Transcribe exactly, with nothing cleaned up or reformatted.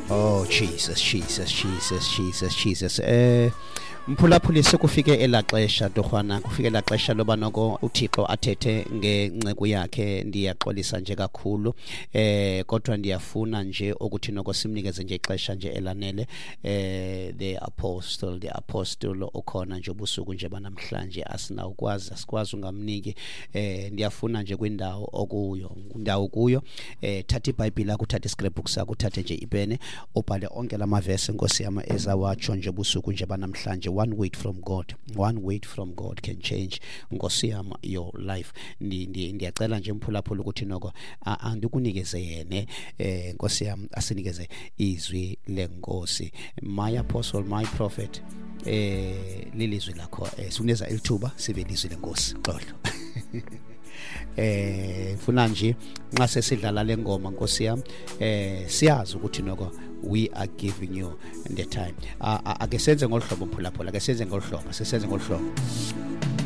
Oh Jesus, Jesus, Jesus, Jesus, Jesus. Eh mphulaphuli sekufike elaxesha Torhwana, kufike elaxesha loba noko uThixo athethe ngenceko yakhe. Ndiyaxolisa nje kakhulu eh kodwa ndiyafuna nje ukuthi noko simnikeze nje ixesha nje elanele eh the apostle the apostle okhona nje ubusuku nje banamhlanje asina ukwazi asikwazi ungamniki eh ndiyafuna nje kwindawo okuyo indawo kuyo eh thatha iBhayibheli yakho, uthatha iscriptbook sakho, uthathe nje ipene ubhale onke lamavesi Nkosi yami ezawatsho nje ubusuku nje banamhlanje. One word from God, one word from God can change Nkosi yami your life. Ndi ndiyacela nje mphulaphula ukuthi noko andikunikeze yene eh Nkosi yami asinikeze izwi lenkosi. My apostle, my prophet, eh lilizwi lakho eh suneza elithuba sibe lizwi lenkosi xolo. eh funa nje nxa sesidlala lengoma Nkosi yami eh siyazi ukuthi noko we are giving you the time. Ake senze ngolhlobo mphulaphula, ake senze ngolhlobo, sesenze ngolhlobo.